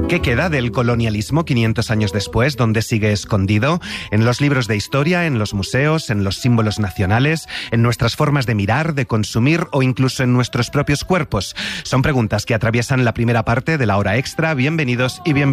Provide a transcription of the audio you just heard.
¿Qué queda del colonialismo 500 años después? ¿Dónde sigue escondido? ¿En los libros de historia, en los museos, en los símbolos nacionales, en nuestras formas de mirar, de consumir o incluso en nuestros propios cuerpos? Son preguntas que atraviesan la primera parte de La Hora Extra. Bienvenidos y bienvenidos.